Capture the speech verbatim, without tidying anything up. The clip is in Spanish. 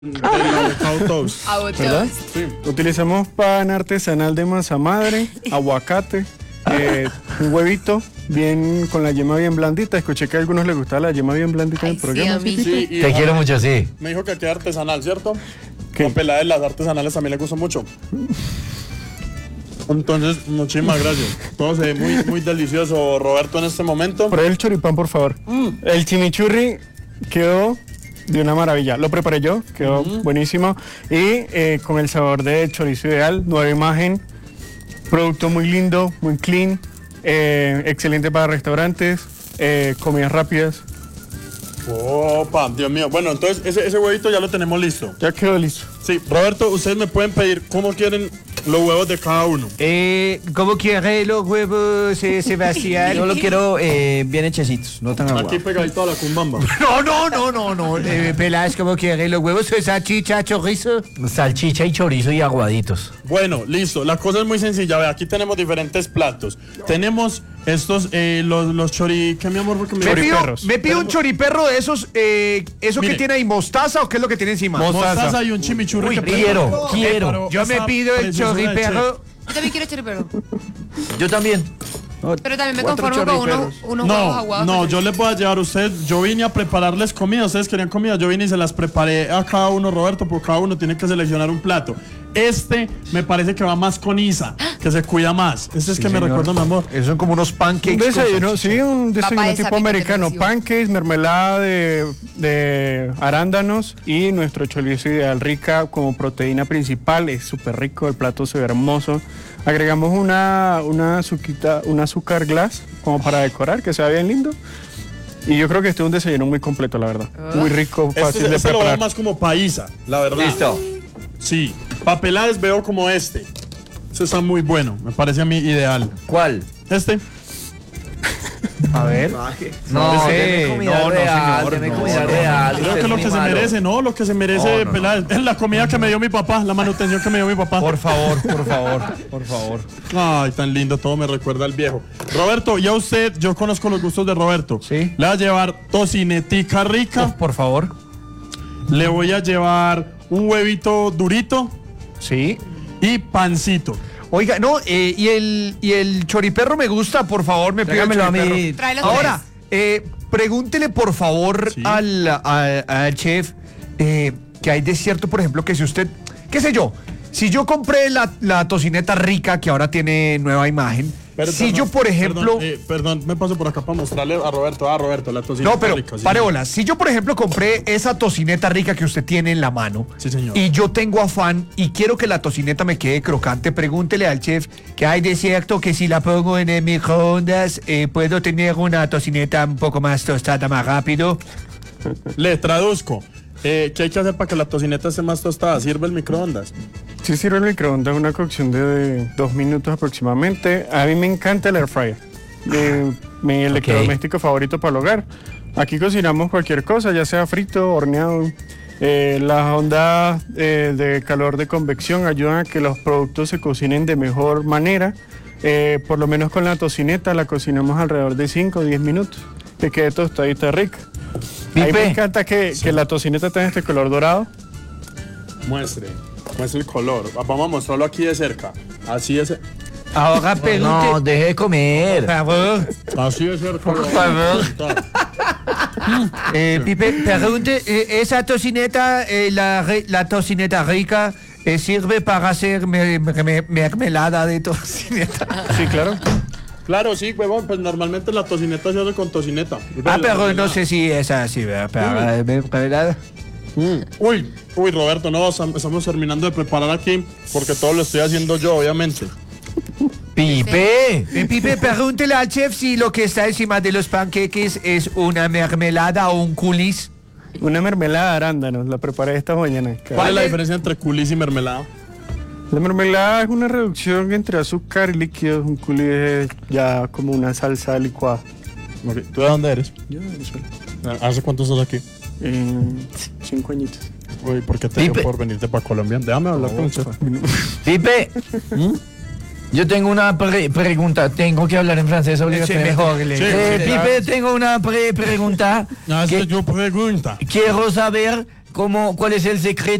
¿Verdad? Sí. Utilizamos pan artesanal de masa madre, aguacate, eh, un huevito bien con la yema bien blandita. Escuché que a algunos les gustaba la yema bien blandita en el Ay, programa. sí, a mí. Sí, y Te a- quiero mucho, sí. Me dijo que aquí es artesanal, ¿cierto? ¿Qué? La pelada de las artesanales también le gusta mucho. Entonces, muchísimas gracias. Todo se ve muy, muy delicioso, Roberto, en este momento. Pruebe el choripán, por favor. El chimichurri quedó de una maravilla. Lo preparé yo, quedó buenísimo. Y eh, con el sabor de chorizo ideal, nueva imagen. Producto muy lindo, muy clean. eh, excelente para restaurantes, eh, comidas rápidas. Opa, Dios mío. Bueno, entonces ese, ese huevito ya lo tenemos listo. Ya quedó listo. Sí, Roberto, ustedes me pueden pedir cómo quieren los huevos de cada uno. Eh, ¿Cómo quiere los huevos, eh, Sebastián? Yo lo quiero eh, bien hechecitos, no tan Aquí aguados. pegadito a la cumbamba. No, no, no, no, no. Eh, Peláez, ¿cómo quiere los huevos? Salchicha, chorizo. Salchicha y chorizo y aguaditos. Bueno, listo. La cosa es muy sencilla. Ve, aquí tenemos diferentes platos. Tenemos estos, eh, los, los chori... ¿Qué, mi amor? Porque me Me pido, Choriperros. me pido un choriperro de esos, eh, ¿eso Mire. que tiene ahí? ¿Mostaza o qué es lo que tiene encima? mostaza y un chimichurri. Uy, que quiero, preparó- quiero. preparó Yo me esa pido el preciosura de choriperro. chef. Yo también quiero choripero. Yo también. Pero también me Cuatro conformo con unos, chorriperos. unos huevos No, aguados. no, con yo les voy a llevar a ustedes. Yo vine a prepararles comida. Ustedes querían comida. Yo vine y se las preparé a cada uno, Roberto, porque cada uno tiene que seleccionar un plato. Este me parece que va más con Isa, que se cuida más. Este es que me señor. recuerda, mi amor. Esos son como unos Un pancakes. con desayuno, salchicha. sí, un Papá desayuno de tipo sapito americano. que te recibo. Pancakes, mermelada de, de arándanos y nuestro chorizo ideal rica como proteína principal. Es súper rico, el plato se ve hermoso. Agregamos una, una, azuquita, un azúcar glass como para decorar, que se vea bien lindo. Y yo creo que este es un desayuno muy completo, la verdad. Muy rico, fácil Este, de este lo veo preparar. más como paisa, la verdad. Listo. Sí. Papeladas veo como este. Este está muy bueno. Me parece a mí ideal. ¿Cuál? Este. A ver. No, sé, deme comida no, no, real, señor, deme no, comida no. real. Creo usted que es lo muy que se malo. merece, ¿no? Lo que se merece, No, no, no. Peláez. Es la comida que me dio mi papá, la manutención que me dio mi papá. Por favor, por favor, por favor. Ay, tan lindo, todo me recuerda al viejo. Roberto, ya usted, yo conozco los gustos de Roberto. Sí. Le voy a llevar tocinetica rica. Por favor. Le voy a llevar un huevito durito Sí. y pancito. Oiga, no, eh, y el y el choriperro me gusta, por favor, me pido el Tráigamelo a choriperro. mí. Tráelo Ahora, eh, pregúntele por favor Sí. al, al- al chef eh, que hay de cierto, por ejemplo, que si usted, qué sé yo, si yo compré la, la tocineta rica que ahora tiene nueva imagen, Pero, si perdón, yo, por ejemplo... Perdón, eh, perdón, me paso por acá para mostrarle a Roberto. Ah, Roberto, la tocineta No, pero rica. sí, pare señor. bolas. Si yo, por ejemplo, compré esa tocineta rica que usted tiene en la mano Sí, señor. y yo tengo afán y quiero que la tocineta me quede crocante, pregúntele al chef que hay de cierto que si la pongo en el microondas eh, puedo tener una tocineta un poco más tostada más rápido. Le traduzco. Eh, ¿Qué hay que hacer para que la tocineta esté más tostada? ¿Sirve el microondas? Sí sirve el microondas, una cocción de, de dos minutos aproximadamente. A mí me encanta el air fryer. Eh, mi electrodoméstico favorito para el hogar. Aquí cocinamos cualquier cosa, ya sea frito, horneado. Eh, las ondas eh, de calor de convección ayudan a que los productos se cocinen de mejor manera. Eh, por lo menos con la tocineta la cocinamos alrededor de cinco o diez minutos. Que quede tostadita rica. A mí me Pipe. encanta que, que la tocineta tenga este color dorado. Muestre. Muestre el color. Vamos a mostrarlo aquí de cerca. Así es. Ahora No, pregunte. deje de comer. Por favor, Así de cerca. Por favor. eh, Pipe, pregunte, eh, esa tocineta, eh, la, re- la tocineta rica, eh, ¿sirve para hacer me- me- mermelada de tocineta? Sí, claro. Claro, sí, huevón. Pues normalmente la tocineta se hace con tocineta. Ah, pero no sé si es así, ¿verdad? Para eh, mermelada. Mm. Uy, uy, Roberto, no, estam- estamos terminando de preparar aquí porque todo lo estoy haciendo yo, obviamente. Pipe. Eh, Pipe, pregúntele al chef si lo que está encima de los panqueques es una mermelada o un culis. Una mermelada de arándanos, la preparé esta mañana. ¿Cuál es la es? diferencia entre culis y mermelada? La mermelada es una reducción entre azúcar y líquidos. Un coulis es ya como una salsa licuada. Ok, ¿tú de dónde eres? Yo de Venezuela. ¿Hace cuánto estás aquí? Eh, cinco añitos. Uy, ¿por qué te dio Pipe. por venirte para Colombia? Déjame hablar con el chef. Pipe. Yo tengo una pre- pregunta. Tengo que hablar en francés Sí, obligatoriamente. mejor. le- Sí. Eh, Sí, Pipe, tengo una pre- pregunta. No, que yo pregunta. quiero saber ¿Cómo, ¿Cuál es el secreto?